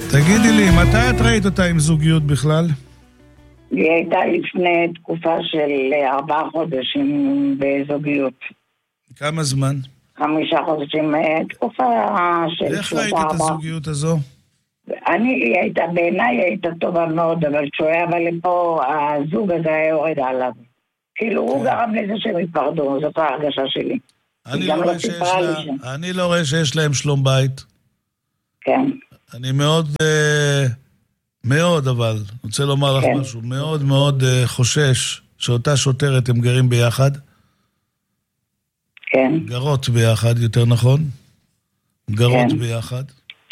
תגידי לי, מתי את ראית אותה עם זוגיות בכלל? היא הייתה לפני תקופה של 4 חודשים בזוגיות. כמה זמן? 5 חודשים, תקופה של 3-4. איך ראית את הזוגיות הזו? היא הייתה, בעיניי היא הייתה טובה מאוד, אבל כשהוא היה לפה, הזוג הזה היה יורד עליו. כאילו הוא גרם לזה שהם יפרדו, זאת ההרגשה שלי. אני לא רואה שיש להם שלום בית. כן. אני מאוד, אבל, רוצה לומר לך משהו, מאוד מאוד חושש שאותה שוטרת הם גרים ביחד. כן. גרות ביחד, יותר נכון. גרות ביחד.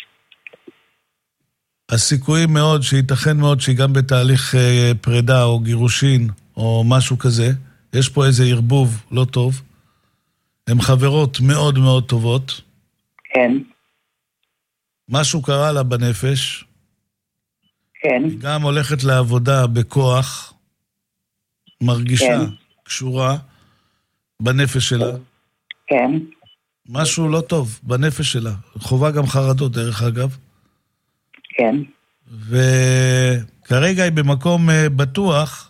הסיכויים מאוד שייתכן מאוד שהיא גם בתהליך פרידה או גירושין או משהו כזה. יש פה איזה ערבוב לא טוב. הן חברות מאוד מאוד טובות. כן. משהו קרה לה בנפש. כן. היא גם הולכת לעבודה בכוח, מרגישה קשורה בנפש שלה. כן. משהו לא טוב בנפש שלה. חובה גם חרדות, דרך אגב. כן. וכרגע היא במקום בטוח.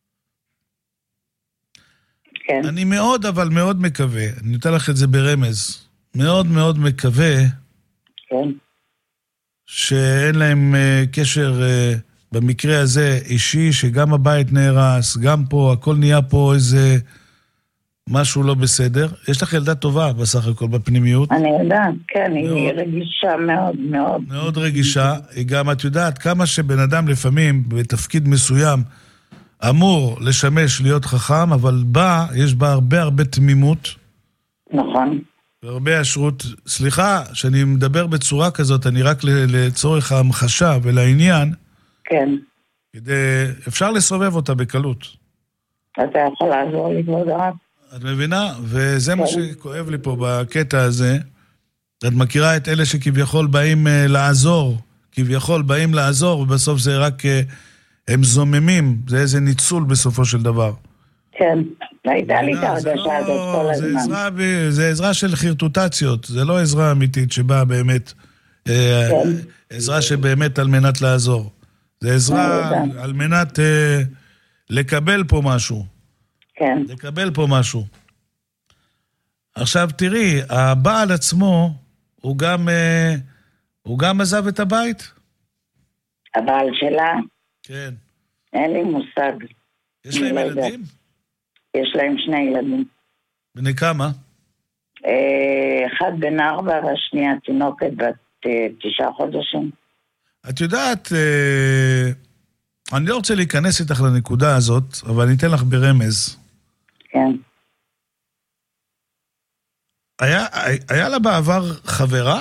כן. אני מאוד, אבל מאוד מקווה, אני נותן לך את זה ברמז, מאוד מאוד מקווה, כן. שאין להם קשר במקרה הזה אישי, שגם הבית נהרס, גם פה, הכל נהיה פה איזה משהו לא בסדר. יש לך ילדה טובה בסך הכל בפנימיות. אני יודעת, כן, היא רגישה מאוד מאוד. מאוד רגישה, היא גם, את יודעת, כמה שבן אדם לפעמים בתפקיד מסוים אמור לשמש להיות חכם, אבל יש בה הרבה תמימות. נכון. והרבה ישרות. סליחה, שאני מדבר בצורה כזאת, אני רק לצורך ההמחשה ולעניין. כן. אפשר לסובב אותה בקלות. אתה יכול לעזור לי כבוד הרב? את מבינה? וזה מה שכואב לי פה בקטע הזה. את מכירה את אלה שכביכול באים לעזור, ובסוף זה רק הם זוממים, זה איזה ניצול בסופו של דבר. כן, הייתה לי את ההרגשה הזאת כל הזמן. זה עזרה של חרטוטציות, זה לא עזרה אמיתית שבאה באמת, עזרה שבאמת על מנת לעזור. זה עזרה על מנת לקבל פה משהו. כן. לקבל פה משהו. עכשיו תראי, הבעל עצמו, הוא גם עזב את הבית? הבעל שלה? כן. אין לי מושג. יש להם ילדים? יש להם 2 ילדים. בני כמה? אחד בן 4 והשנייה תינוקת בת 9 חודשים. את יודעת, אני לא רוצה להיכנס איתך לנקודה הזאת, אבל אני אתן לך ברמז. כן. היה לה בעבר חברה?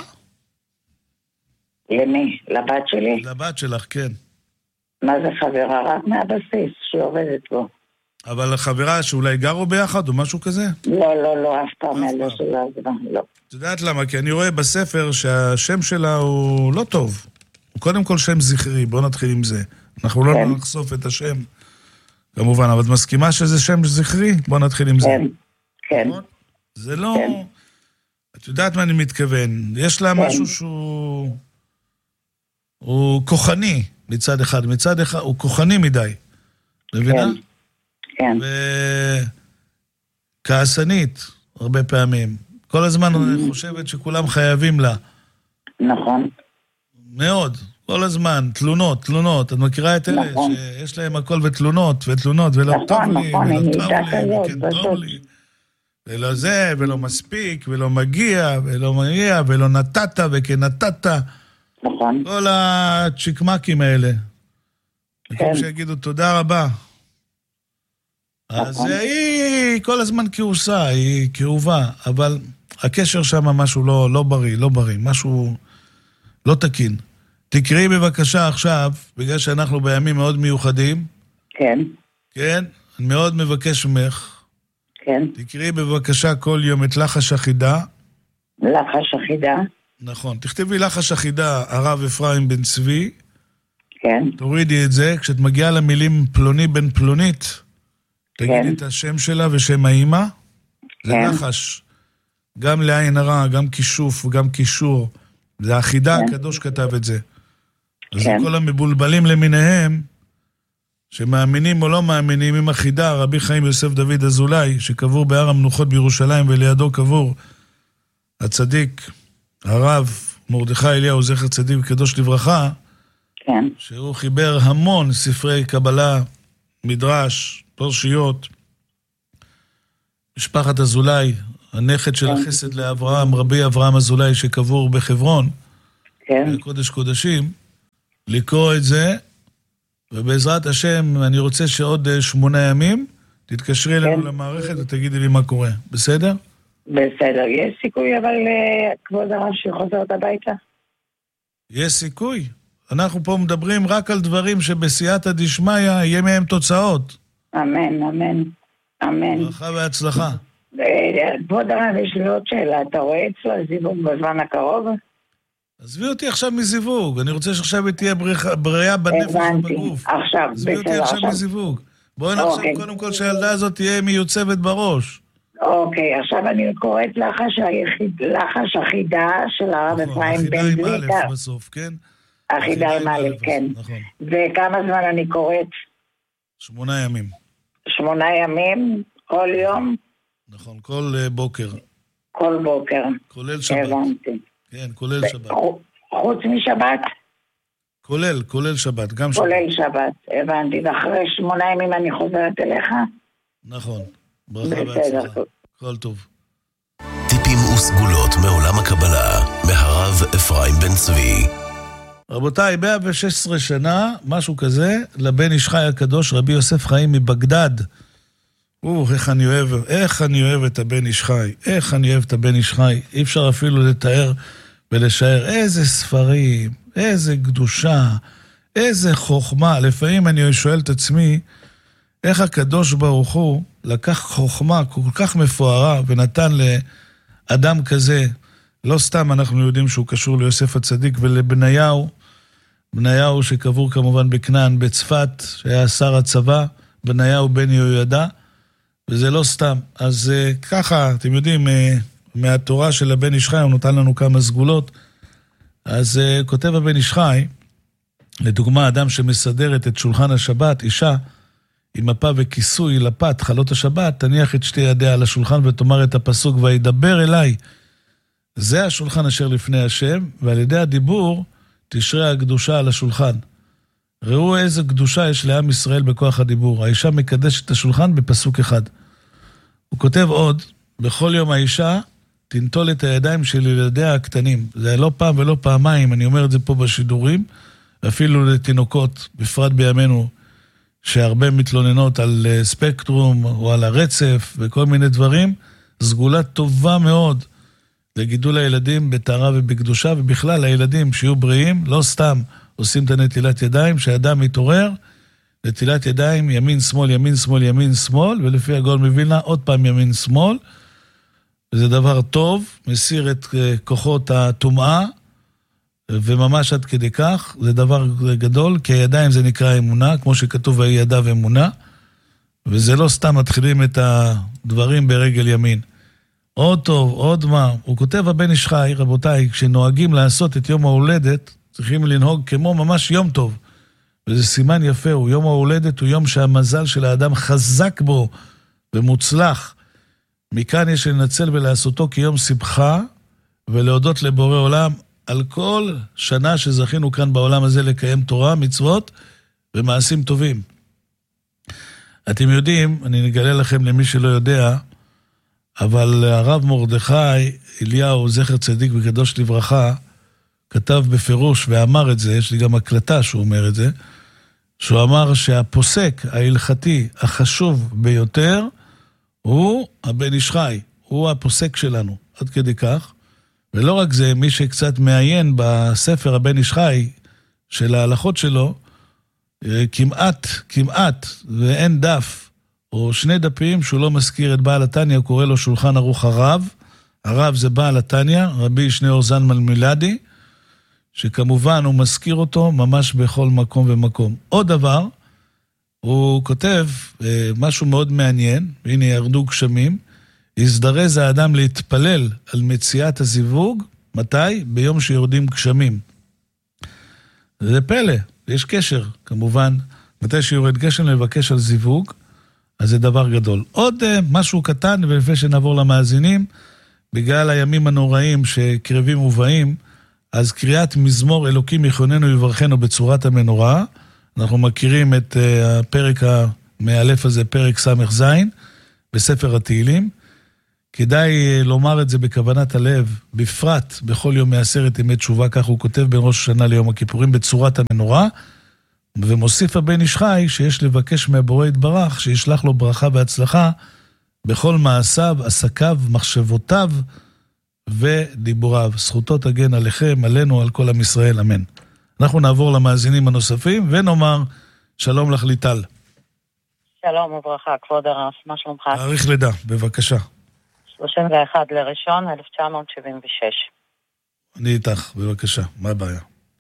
למי? לבת שלי? לבת שלך, כן. מה זה חברה? רק מהבסיס שהיא עובדת בו. אבל החברה שאולי גרו ביחד או משהו כזה? לא, אף פעם לא שלה, לא. את יודעת למה? כי אני רואה בספר שהשם שלה הוא לא טוב. הוא קודם כל שם זכרי, בוא נתחיל עם זה. אנחנו לא נחשוף את השם, כמובן, אבל את מסכימה שזה שם זכרי? בוא נתחיל עם זה. כן. זה לא... את יודעת מה אני מתכוון. יש לה משהו שהוא... הוא כוחני מצד אחד. הוא כוחני מדי. מבינה? כן. וכעסנית, הרבה פעמים. כל הזמן אני חושבת שכולם חייבים לה. נכון. מאוד. כל הזמן. תלונות. את מכירה את אלה שיש להם הכל ותלונות, ולא טוב לי, ולא טוב לי, וכן טוב לי. ולא זה, ולא מספיק, ולא מגיע, ולא נתת, וכן נתת. נכון. כל הצ'יקמקים האלה. כמו שיגידו תודה רבה. אז היא כל הזמן כאוסה, היא כאובה, אבל הקשר שם משהו לא בריא, משהו לא תקין. תקראי בבקשה עכשיו, בגלל שאנחנו בימים מאוד מיוחדים. כן. כן, אני מאוד מבקש ממך. כן. תקראי בבקשה כל יום את לחש אחידה. לחש אחידה. נכון, תכתבי לחש אחידה, הרב אפרים בן צבי. כן. תורידי את זה, כשאת מגיעה למילים פלוני בן פלונית, תגידי את השם שלה ושם האמא. זה לחש. גם לעין הרע, גם כישוף וגם קישור. זה אחידה, הקדוש כתב את זה. אז כל המבולבלים למיניהם, שמאמינים או לא מאמינים, עם החידה, רבי חיים יוסף דוד אזולאי, שקבור בהר המנוחות בירושלים, ולידו קבור הצדיק, הרב מרדכי אליהו, זכר צדיק וקדוש לברכה, כן. שהוא חיבר המון ספרי קבלה, מדרש, פרשיות, משפחת אזולאי, הנכד של החסד לאברהם, רבי אברהם אזולאי, שקבור בחברון, כן. בקודש קודשים, לקרוא את זה, ובעזרת השם, אני רוצה שעוד 8 ימים, תתקשרי אלינו למערכת ותגידי לי מה קורה. בסדר? בסדר. יש סיכוי, אבל כבוד הרב שחוזרת הביתה? יש סיכוי. אנחנו פה מדברים רק על דברים שבסייעתא דשמיא יהיה מהם תוצאות. אמן, אמן, אמן. ברכה והצלחה. כבוד הרב, יש לי עוד שאלה. אתה רואה אצלו זיווג בזמן הקרוב? עזבי אותי עכשיו מזיווג. אני רוצה שעכשיו תהיה בריאה בנפש ובגוף. עכשיו, עזבי אותי עכשיו מזיווג. בואי נחשב קודם כל שהילדה הזאת תהיה מיוצבת בראש. אוקיי, עכשיו אני קוראת לחש אחידה של הרב אפרים בן זית. אחידה עם א' בסוף, כן? אחידה עם א', כן. וכמה זמן אני קוראת? 8 ימים. 8 ימים? כל יום? נכון, כל בוקר. כל בוקר. כולל שבת. הבנתי. כן, כולל שבת. חוץ משבת? כולל שבת, גם שבת. כולל שבת, הבנתי. ואחרי 8 ימים אני חוזרת אליך? נכון. ברכה והצלחה. כל טוב. טיפים וסגולות מעולם הקבלה, מהרב אפרים בן צבי. רבותיי, 116 שנה, משהו כזה, לבן איש חי הקדוש, רבי יוסף חיים מבגדד. איך אני אוהב את הבן איש חי, איך אני אוהב את הבן איש חי. אי אפשר אפילו לתאר ולשער איזה ספרים, איזה קדושה, איזה חוכמה. לפעמים אני שואל את עצמי, איך הקדוש ברוך הוא לקח חוכמה כל כך מפוארה ונתן לאדם כזה, לא סתם אנחנו יודעים שהוא קשור ליוסף הצדיק ולבניהו, בניהו שקבור כמובן בכנען בצפת, שהיה שר הצבא, בניהו בן יהוידע, וזה לא סתם. אז ככה, אתם יודעים, מהתורה של הבן איש חי, הוא נותן לנו כמה סגולות, אז כותב הבן איש חי, לדוגמה, אדם שמסדרת את שולחן השבת, אישה, עם מפה וכיסוי לפת, חלות השבת, תניח את 2 ידיה על השולחן ותאמר את הפסוק, וידבר אליי. זה השולחן אשר לפני השם, ועל ידי הדיבור תשרה הקדושה על השולחן. ראו איזה קדושה יש לעם ישראל בכוח הדיבור. האישה מקדשת את השולחן בפסוק אחד. הוא כותב עוד, בכל יום האישה תנטול את הידיים של ילדיה הקטנים. זה לא פעם ולא פעמיים, אני אומר את זה פה בשידורים, אפילו לתינוקות, בפרט בימינו, שהרבה מתלוננות על ספקטרום או על הרצף וכל מיני דברים, סגולה טובה מאוד לגידול הילדים בטהרה ובקדושה, ובכלל הילדים שיהיו בריאים, לא סתם עושים את הנטילת ידיים, שהאדם מתעורר, נטילת ידיים ימין שמאל, ימין שמאל, ימין שמאל, ולפי הגאון מווילנה עוד פעם ימין שמאל, וזה דבר טוב, מסיר את כוחות הטומאה, וממש עד כדי כך, זה דבר גדול, כי הידיים זה נקרא אמונה, כמו שכתוב הידיו אמונה, וזה לא סתם מתחילים את הדברים ברגל ימין. עוד טוב, עוד מה, הוא כותב הבן איש חי, רבותיי, כשנוהגים לעשות את יום ההולדת, צריכים לנהוג כמו ממש יום טוב, וזה סימן יפה, הוא יום ההולדת, הוא יום שהמזל של האדם חזק בו ומוצלח, מכאן יש לנצל ולעשותו כיום שמחה, ולהודות לבורא עולם, על כל שנה שזכינו כאן בעולם הזה לקיים תורה, מצוות ומעשים טובים. אתם יודעים, אני נגלה לכם למי שלא יודע, אבל הרב מרדכי אליהו, זכר צדיק וקדוש לברכה, כתב בפירוש ואמר את זה, יש לי גם הקלטה שהוא אומר את זה, שהוא אמר שהפוסק ההלכתי החשוב ביותר הוא הבן איש חי, הוא הפוסק שלנו, עד כדי כך. ולא רק זה, מי שקצת מעיין בספר הבן איש חי של ההלכות שלו, כמעט, ואין דף, או 2 דפים שהוא לא מזכיר את בעל התניא, הוא קורא לו שולחן ערוך הרב. הרב זה בעל התניא, רבי שניאור זלמן מילדי, שכמובן הוא מזכיר אותו ממש בכל מקום ומקום. עוד דבר, הוא כותב משהו מאוד מעניין, והנה ירדו גשמים, הזדרז האדם להתפלל על מציאת הזיווג, מתי? ביום שיורדים גשמים. זה פלא, יש קשר, כמובן, מתי שיורד גשם לבקש על זיווג, אז זה דבר גדול. עוד משהו קטן, ולפני שנעבור למאזינים, בגלל הימים הנוראים שקרבים ובאים, אז קריאת מזמור אלוקים יחוננו יברכנו בצורת המנורה, אנחנו מכירים את הפרק המאלף הזה, פרק סמך זין, בספר התהילים, כדאי לומר את זה בכוונת הלב, בפרט בכל יום מעשרת ימי תשובה, כך הוא כותב בין ראש השנה ליום הכיפורים, בצורת המנורה, ומוסיף הבן איש חי שיש לבקש מהבורא יתברך, שישלח לו ברכה והצלחה, בכל מעשיו, עסקיו, מחשבותיו ודיבוריו. זכותו תגן עליכם, עלינו, על כל עם ישראל, אמן. אנחנו נעבור למאזינים הנוספים, ונאמר שלום לך ליטל. שלום וברכה, כבוד הרב, מה שלומך? תאריך לידה, בבקשה. 31 לראשון, 1976. אני איתך, בבקשה, מה הבעיה?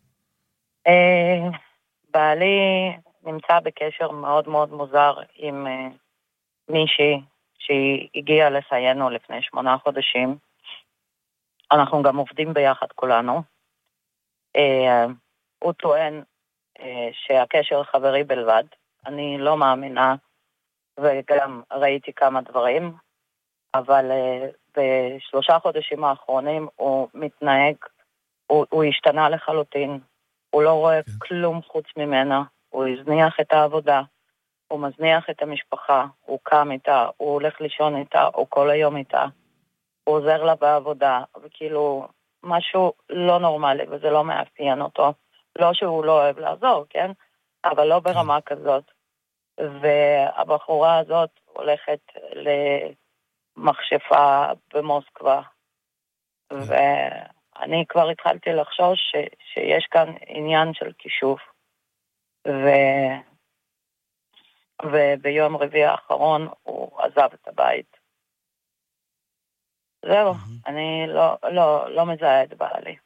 בעלי נמצא בקשר מאוד מאוד מוזר עם מישהי שהיא הגיעה לחיינו לפני 8 חודשים. אנחנו גם עובדים ביחד כולנו. הוא טוען שהקשר חברי בלבד. אני לא מאמינה, וגם ראיתי כמה דברים, אבל ב3 חודשים האחרונים הוא מתנהג, הוא השתנה לחלוטין. הוא לא רואה כלום חוץ ממנה, הוא הזניח את העבודה, הוא מזניח את המשפחה, הוא קם איתה, הוא הולך לישון איתה, הוא כל היום איתה, הוא עוזר לה בעבודה, וכאילו משהו לא נורמלי, וזה לא מאפיין אותו. לא שהוא לא אוהב לעזור, כן? אבל לא ברמה כזאת. והבחורה הזאת הולכת למכשפה במוסקבה, ואני כבר התחלתי לחשוש שיש כאן עניין של כישוף, וביום רביעי האחרון הוא עזב את הבית. זהו, אני לא מזהה את בעלי.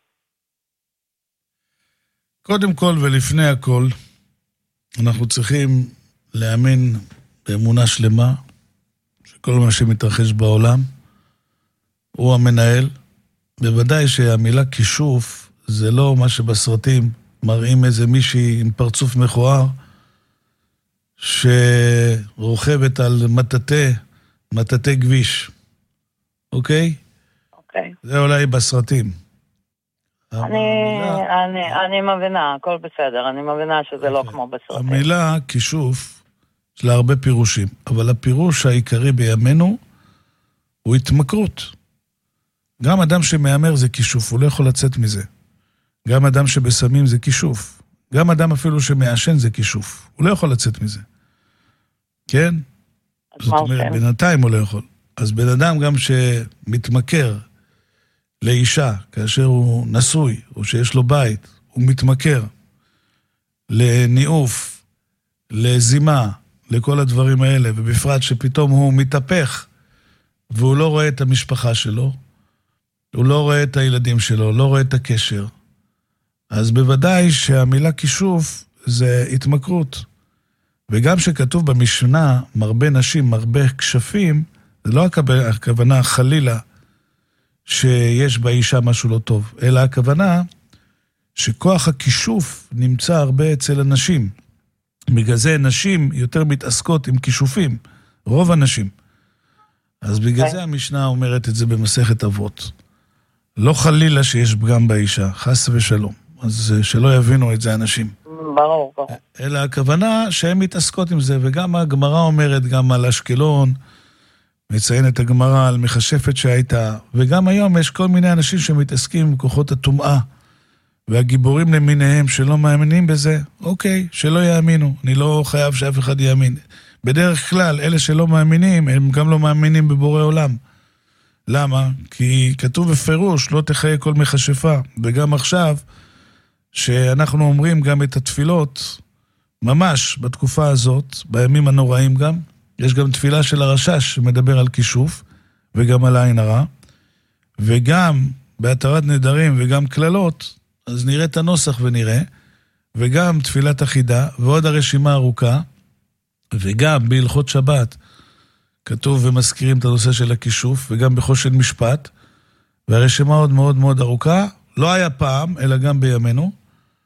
קודם כל ולפני הכל, אנחנו צריכים להאמין באמונה שלמה, שכל מה שמתרחש בעולם הוא המנהל. בוודאי שהמילה כישוף זה לא מה שבסרטים מראים איזה מישהי עם פרצוף מכוער, שרוכבת על מטאטי כביש. אוקיי? אוקיי. זה אולי בסרטים. אני מבינה, הכל בסדר, אני מבינה שזה לא כמו בסרטים. המילה כישוף, יש לה הרבה פירושים, אבל הפירוש העיקרי בימינו הוא התמכרות. גם אדם שמאמר זה כישוף, הוא לא יכול לצאת מזה. גם אדם שבסמים זה כישוף. גם אדם אפילו שמעשן זה כישוף. הוא לא יכול לצאת מזה. כן? זאת אומרת, בינתיים הוא לא יכול. אז בן אדם גם שמתמכר לאישה, כאשר הוא נשוי, או שיש לו בית, הוא מתמכר לניאוף, לזימה, לכל הדברים האלה, ובפרט שפתאום הוא מתהפך, והוא לא רואה את המשפחה שלו, הוא לא רואה את הילדים שלו, לא רואה את הקשר, אז בוודאי שהמילה כישוף זה התמכרות. וגם שכתוב במשנה, מרבה נשים, מרבה כשפים, זה לא הכוונה חלילה שיש באישה משהו לא טוב, אלא הכוונה שכוח הכישוף נמצא הרבה אצל אנשים. בגלל זה נשים יותר מתעסקות עם כישופים, רוב הנשים. אז בגלל זה המשנה אומרת את זה במסכת אבות. לא חלילה שיש פגם באישה, חס ושלום. אז שלא יבינו את זה אנשים. ברור. אלא הכוונה שהן מתעסקות עם זה, וגם הגמרא אומרת גם על אשקלון, מציינת הגמרא על מכשפת שהייתה, וגם היום יש כל מיני אנשים שמתעסקים עם כוחות הטומאה, והגיבורים למיניהם שלא מאמינים בזה, אוקיי, שלא יאמינו, אני לא חייב שאף אחד יאמין. בדרך כלל, אלה שלא מאמינים, הם גם לא מאמינים בבורא עולם. למה? כי כתוב בפירוש, לא תחיה כל מכשפה, וגם עכשיו, שאנחנו אומרים גם את התפילות, ממש בתקופה הזאת, בימים הנוראים גם, יש גם תפילה של הרשש שמדבר על כישוף, וגם על העין הרע, וגם בהתרת נדרים וגם כללות, אז נראה את הנוסח ונראה, וגם תפילת החידה, ועוד הרשימה ארוכה, וגם בהלכות שבת, כתוב ומזכירים את הנושא של הכישוף, וגם בחושן משפט, והרשימה עוד מאוד מאוד ארוכה, לא היה פעם, אלא גם בימינו,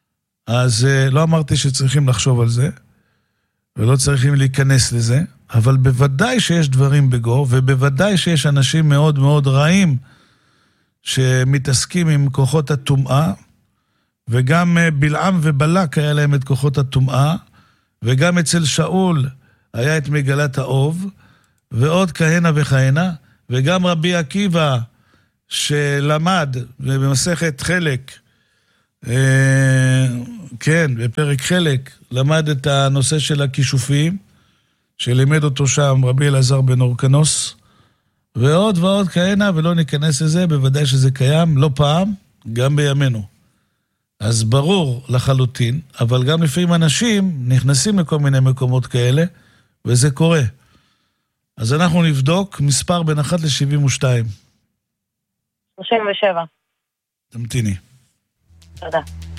אז לא אמרתי שצריכים לחשוב על זה, ולא צריכים להיכנס לזה, אבל בוודאי שיש דברים בגו, ובוודאי שיש אנשים מאוד מאוד רעים, שמתעסקים עם כוחות הטומאה, וגם בלעם ובלק היה להם את כוחות הטומאה, וגם אצל שאול היה את מגלת האוב, ועוד כהנה וכהנה, וגם רבי עקיבא שלמד במסכת חלק, כן, בפרק חלק, למד את הנושא של הכישופים, שלימד אותו שם רבי אלעזר בן אורקנוס, ועוד ועוד כהנה, ולא ניכנס לזה, בוודאי שזה קיים, לא פעם, גם בימינו. אז ברור לחלוטין, אבל גם לפעמים אנשים נכנסים לכל מיני מקומות כאלה, וזה קורה. אז אנחנו נבדוק מספר בין 1 ל-72. 37. תמתיני. תודה.